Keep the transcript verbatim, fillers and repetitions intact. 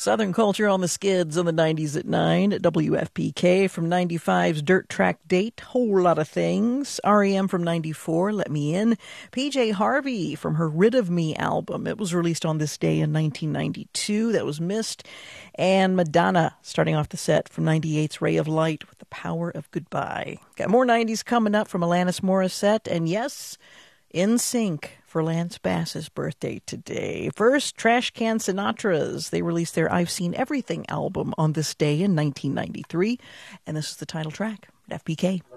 Southern Culture on the Skids on the nineties at nine. W F P K from ninety-five's Dirt Track Date, Whole Lot of Things. R E M from ninety-four, Let Me In. P J Harvey from her Rid of Me album. It was released on this day in nineteen ninety-two. That was missed. And Madonna starting off the set from ninety-eight's Ray of Light with The Power of Goodbye. Got more nineties coming up from Alanis Morissette. And yes, In Sync for Lance Bass's birthday today. First, Trash Can Sinatras. They released their I've Seen Everything album on this day in nineteen ninety-three. And this is the title track at F P K.